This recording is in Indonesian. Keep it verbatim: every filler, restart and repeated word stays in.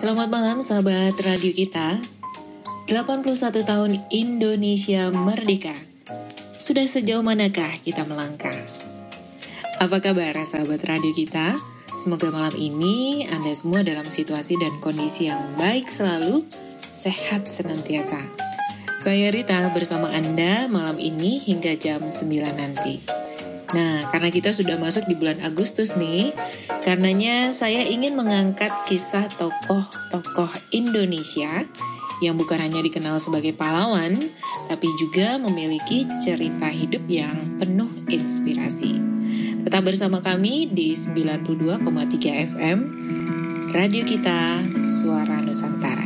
Selamat malam sahabat radio kita. delapan puluh satu tahun Indonesia merdeka. Sudah sejauh manakah kita melangkah? Apa kabar sahabat radio kita? Semoga malam ini Anda semua dalam situasi dan kondisi yang baik selalu, sehat senantiasa. Saya Rita bersama Anda malam ini hingga jam sembilan nanti. Nah, karena kita sudah masuk di bulan Agustus nih, karenanya saya ingin mengangkat kisah tokoh-tokoh Indonesia yang bukan hanya dikenal sebagai pahlawan, tapi juga memiliki cerita hidup yang penuh inspirasi. Tetap bersama kami di sembilan puluh dua koma tiga F M, Radio Kita, Suara Nusantara.